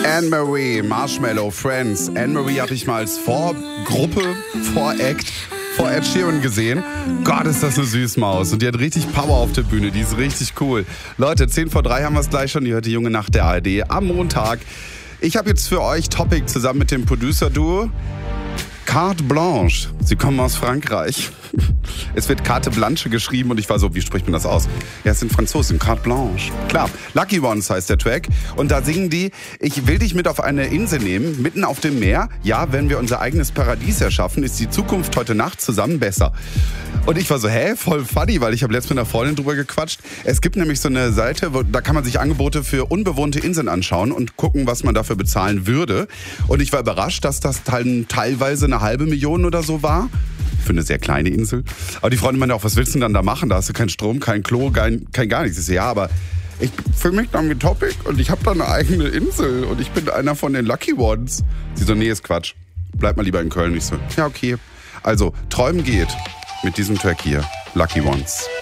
Anne-Marie, Marshmallow, Friends. Anne-Marie habe ich mal als Vorgruppe, Voract vor Ed Sheeran gesehen. Gott, ist das eine Süßmaus. Und die hat richtig Power auf der Bühne. Die ist richtig cool. Leute, 2:10 haben wir es gleich schon. Ihr hört die junge Nacht der ARD am Montag. Ich habe jetzt für euch Topic zusammen mit dem Producer-Duo. Carte Blanche. Sie kommen aus Frankreich. Es wird Carte Blanche geschrieben und ich war so, wie spricht man das aus? Ja, es sind Franzosen, Carte Blanche. Klar, Lucky Ones heißt der Track. Und da singen die, ich will dich mit auf eine Insel nehmen, mitten auf dem Meer. Ja, wenn wir unser eigenes Paradies erschaffen, ist die Zukunft heute Nacht zusammen besser. Und ich war so, voll funny, weil ich habe letztens mit einer Freundin drüber gequatscht. Es gibt nämlich so eine Seite, da kann man sich Angebote für unbewohnte Inseln anschauen und gucken, was man dafür bezahlen würde. Und ich war überrascht, dass das teilweise 500.000 oder so war. Für eine sehr kleine Insel. Aber die Freundin meinte auch, was willst du denn dann da machen? Da hast du keinen Strom, kein Klo, kein gar nichts. Ich so, ja, aber ich fühle mich dann mit Topic und ich habe da eine eigene Insel und ich bin einer von den Lucky Ones. Sie so, nee, ist Quatsch. Bleib mal lieber in Köln. Ich so, ja, okay. Also, träumen geht mit diesem Track hier. Lucky Ones.